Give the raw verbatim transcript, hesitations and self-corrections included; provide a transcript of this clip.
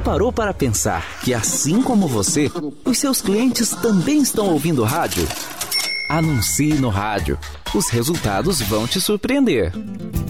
parou para pensar que, assim como você, os seus clientes também estão ouvindo rádio? Anuncie no rádio. Os resultados vão te surpreender.